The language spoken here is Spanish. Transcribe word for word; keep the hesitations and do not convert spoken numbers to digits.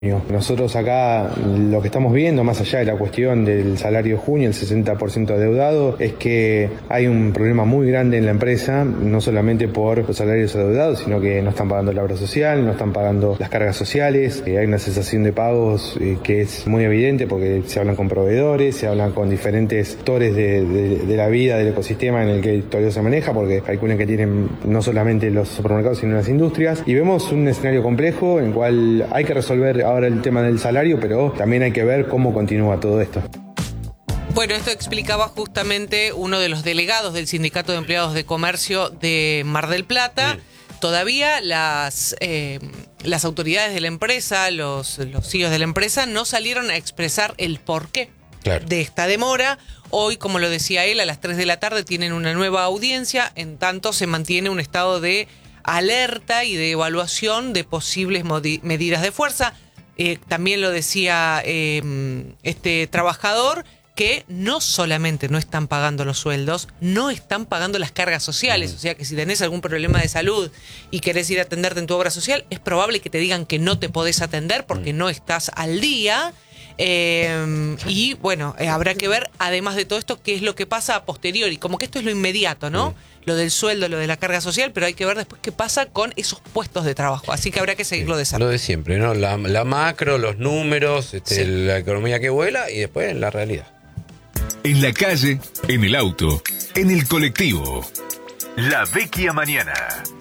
Nosotros acá lo que estamos viendo, más allá de la cuestión del salario de junio, el sesenta por ciento adeudado, es que hay un problema muy grande en la empresa, no solamente por los salarios adeudados, sino que no están pagando la obra social, no están pagando las cargas sociales, eh, hay una cesación de pagos eh, que es muy evidente porque se hablan con proveedores, se hablan con diferentes actores de, de, de la vida, del ecosistema en el que todavía se maneja, porque calculan que tienen no solamente los supermercados, sino las industrias, y vemos un escenario complejo en el cual hay que resolver ahora el tema del salario, pero también hay que ver cómo continúa todo esto. Bueno, esto explicaba justamente uno de los delegados del Sindicato de Empleados de Comercio de Mar del Plata. Sí. Todavía las, eh, las autoridades de la empresa, los, los C E Os de la empresa, no salieron a expresar el porqué claro. de esta demora. Hoy, como lo decía él, a las tres de la tarde tienen una nueva audiencia, en tanto se mantiene un estado de alerta y de evaluación de posibles medidas de fuerza. Eh, también lo decía eh, este trabajador, que no solamente no están pagando los sueldos, no están pagando las cargas sociales. O sea que si tenés algún problema de salud y querés ir a atenderte en tu obra social, es probable que te digan que no te podés atender porque no estás al día. Eh, y bueno, eh, habrá que ver, además de todo esto, qué es lo que pasa a posteriori. Como que esto es lo inmediato, ¿no? Lo del sueldo, lo de la carga social, pero hay que ver después qué pasa con esos puestos de trabajo. Así que habrá que seguirlo de cerca. Lo de siempre, ¿no? La, la macro, los números, este, sí. la economía que vuela y después la realidad. En la calle, en el auto, en el colectivo. La Vecchia Mañana.